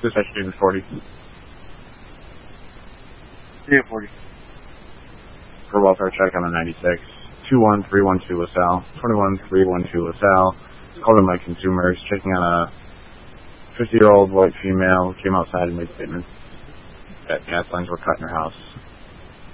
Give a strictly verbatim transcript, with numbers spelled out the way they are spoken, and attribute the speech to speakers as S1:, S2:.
S1: Dispatch David forty.
S2: David forty.
S1: For welfare check on the ninety-six. two one three one two LaSalle. twenty-one three one two LaSalle. Called in by consumers, checking on a fifty-year-old white female, came outside and made statements that gas lines were cut in her house.